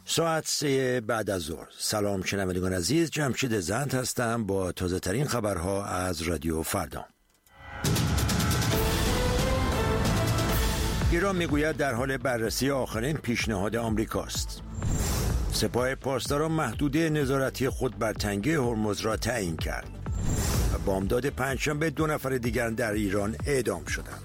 ساعت 3 بعد از ظهر. سلام شنوندگان عزیز، جمشید زند هستم با تازه ترین خبرها از رادیو فردا. ایران میگوید در حال بررسی آخرین پیشنهاد آمریکاست. سپاه پاسداران محدوده نظارتی خود بر تنگه هرمز را تعیین کرد و بامداد پنجشنبه 2 نفر دیگر در ایران اعدام شدند.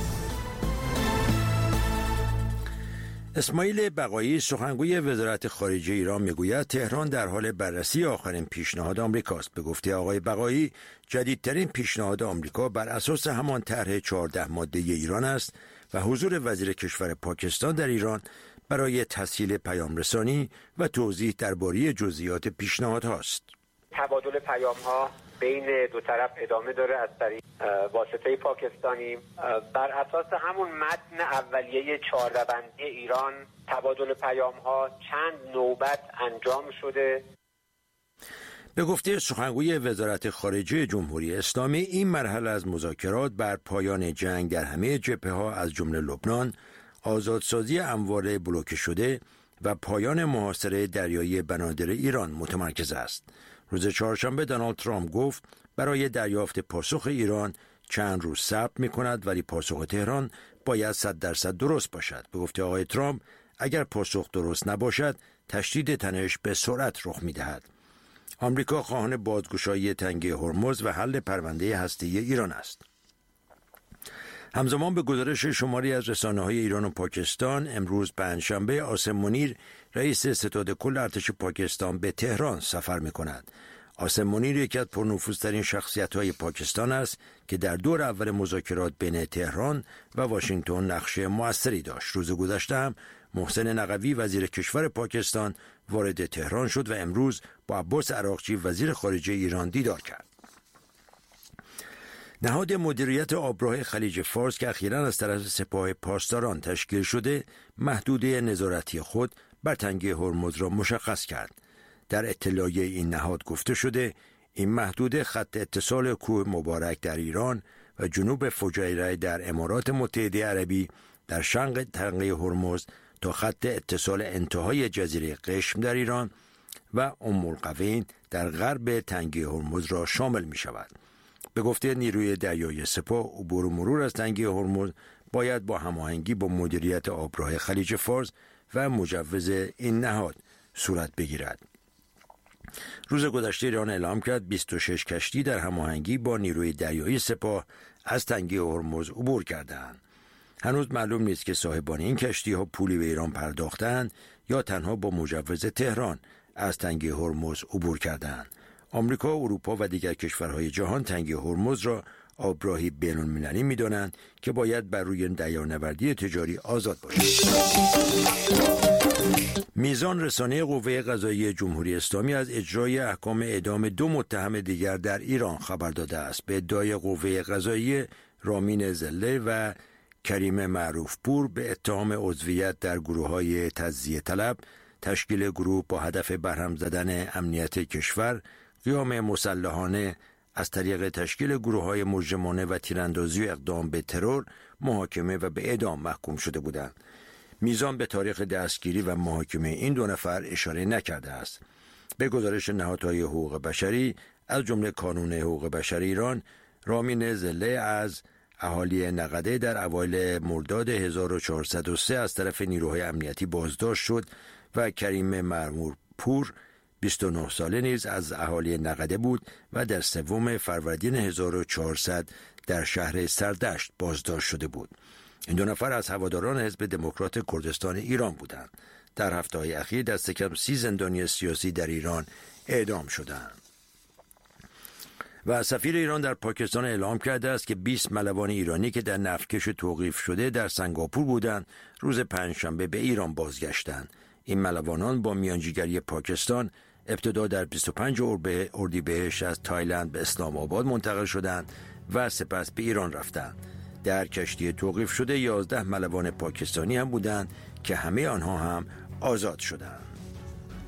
اسماعیل بقایی سخنگوی وزارت خارجه ایران میگوید تهران در حال بررسی آخرین پیشنهاد آمریکاست. به گفته آقای بقایی، جدیدترین پیشنهاد آمریکا بر اساس همان طرح 14 ماده ایران است و حضور وزیر کشور پاکستان در ایران برای تسهیل پیام رسانی و توضیح درباره جزئیات پیشنهاد هاست. تبادل پیام ها بین دو طرف ادامه داره از طریق واسطه پاکستانی. بر اساس همون متن اولیه 4 بندی ایران تبادل پیام ها چند نوبت انجام شده. به گفته سخنگوی وزارت خارجه جمهوری اسلامی، این مرحله از مذاکرات بر پایان جنگ در همه جبهه‌ها از جمله لبنان، آزادسازی اموال بلوکه شده و پایان محاصره دریایی بنادر ایران متمرکز است. روز چهارشنبه دونالد ترامپ گفت برای دریافت پاسخ ایران چند روز صبر می‌کند، ولی پاسخ تهران باید 100% درست باشد. به گفته آقای ترامپ اگر پاسخ درست نباشد تشدید تنش به سرعت رخ می‌دهد. آمریکا خواهان بازگشایی تنگه هرمز و حل پرونده هسته‌ای ایران است. همزمان به گزارش شماری از رسانه‌های ایران و پاکستان، امروز پنجشنبه عاصم منیر رئیس ستاد کل ارتش پاکستان به تهران سفر می‌کند. عاصم منیر یکی از پرنفوذترین شخصیت‌های پاکستان است که در دور اول مذاکرات بین تهران و واشنگتن نقش موثری داشت. روز گذشته هم محسن نقوی وزیر کشور پاکستان وارد تهران شد و امروز با عباس عراقچی وزیر خارجه ایران دیدار کرد. نهاد مدیریت آبراه خلیج فارس که اخیراً از طرف سپاه پاسداران تشکیل شده، محدوده نظارتی خود بر تنگه هرمز را مشخص کرد. در اطلاعیه این نهاد گفته شده این محدوده خط اتصال کوه مبارک در ایران و جنوب فجیره در امارات متحده عربی در شرق تنگه هرمز تا خط اتصال انتهای جزیره قشم در ایران و ام القوین در غرب تنگه هرمز را شامل می شود. به گفته نیروی دریایی سپاه، عبور و مرور از تنگه هرمز باید با هماهنگی با مدیریت آبراه خلیج فارس و مجوز این نهاد صورت بگیرد. روز گذشته ایران اعلام کرد 26 کشتی در هماهنگی با نیروی دریایی سپاه از تنگه هرمز عبور کردند. هنوز معلوم نیست که صاحبان این کشتی ها پولی به ایران پرداختند یا تنها با مجوز تهران از تنگه هرمز عبور کردند. آمریکا، اروپا و دیگر کشورهای جهان تنگه هرمز را آبراهی بین‌المللی می‌دانند که باید بر روی دریانوردی تجاری آزاد باشد. میزان رسانه قوه قضاییه جمهوری اسلامی از اجرای احکام اعدام 2 متهم دیگر در ایران خبر داده است. به ادعای قوه قضاییه، رامین زله و کریم معروفپور به اتهام عضویت در گروه‌های تجزیه طلب، تشکیل گروه با هدف برهم زدن امنیت کشور، قیام مسلحانه از طریق تشکیل گروه‌های مجرمانه و تیراندازی و اقدام به ترور، محاکمه و به اعدام محکوم شده بودند. میزان به تاریخ دستگیری و محاکمه این 2 نفر اشاره نکرده است. به گزارش نهادهای حقوق بشری از جمله کانون حقوق بشر ایران، رامین زله از اهالی نقده در اوایل مرداد 1403 از طرف نیروهای امنیتی بازداشت شد و کریم معروفپور 29 ساله نیز از اهالی نقده بود و در 3 فروردین 1400 در شهر سردشت بازداشت شده بود. این 2 نفر از هواداران حزب دموکرات کردستان ایران بودند. در هفته‌های اخیر دست کم 30 زندانی سیاسی در ایران اعدام شدند. و سفیر ایران در پاکستان اعلام کرده است که 20 ملوان ایرانی که در نفتکش توقیف شده در سنگاپور بودند، روز پنجشنبه به ایران بازگشتند. این ملوانان با میانجیگری پاکستان ابتدا در 25 اردیبهشت از تایلند به اسلام آباد منتقل شدند و سپس به ایران رفتند. در کشتی توقیف شده 11 ملوان پاکستانی هم بودند که همه آنها هم آزاد شدند.